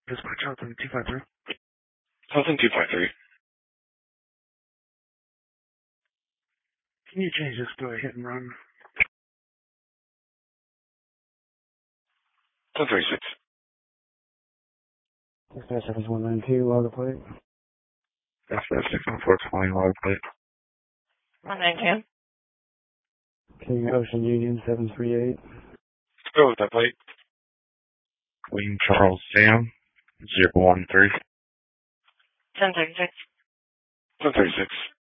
Dispatch Hudson 253. Hudson 253. Can you change this to a hit and run? 1036. Dispatch 7192, log the plate. Dispatch 61420, log plate. 1910. King Ocean Union 738. Let's go with that plate. Queen Charles Sam 013. 1036. 1036.